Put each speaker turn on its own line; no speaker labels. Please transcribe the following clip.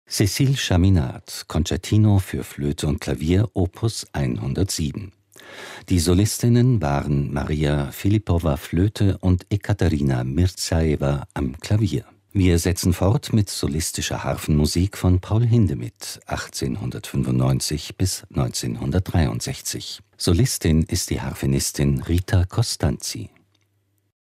Cécile Chaminade, Concertino für Flöte und Klavier, Opus 107. Die Solistinnen waren Maria Filipowa Flöte und Ekaterina Mirzajewa am Klavier. Wir setzen fort mit solistischer Harfenmusik von Paul Hindemith, 1895 bis 1963. Solistin ist die Harfenistin Rita Costanzi.